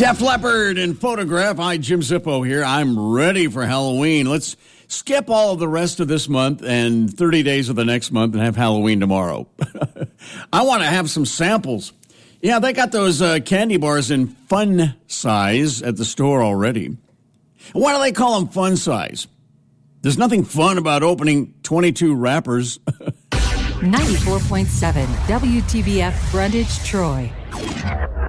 Def Leppard and Photograph. Hi, Jim Zippo here. I'm ready for Halloween. Let's skip all of the rest of this month and 30 days of the next month and have Halloween tomorrow. I want to have some samples. Yeah, they got those candy bars in fun size at the store already. Why do they call them fun size? There's nothing fun about opening 22 wrappers. 94.7 WTBF Brundage, Troy.